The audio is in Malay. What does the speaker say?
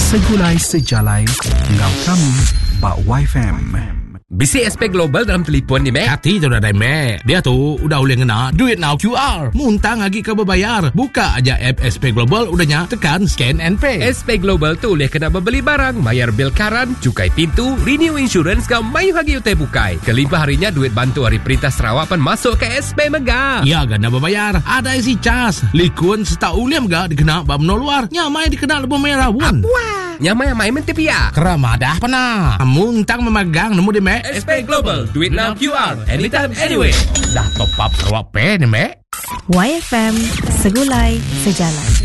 Segulai sejalai ngau kami Bak YFM. Bisi SP Global dalam telefon ni, Mek. Hati tu dah, Mek. Dia tu udah boleh ngena Duit Now QR. Muntang lagi ke berbayar. Buka aja app SP Global, udahnya tekan scan and pay. SP Global tu boleh kena membeli barang, bayar bil karan, cukai pintu, renew insurance kau mayu hagi utai bukai. Kelimpah harinya duit bantu hari Perintah Sarawak pan masuk ke SP Mega. Ya, gana berbayar. Ada isi cas. Likun seta uliam ga dikena bab no luar. Nyamai dikena lebih merah pun. Nyamai mentipia. Keramadah pernah. Muntang memegang nemu di Mek. SP Global, duit Now QR, anytime, anyway. Dah top up Sarawak Pay ni, Mek. YFM, Segulai Sejalan.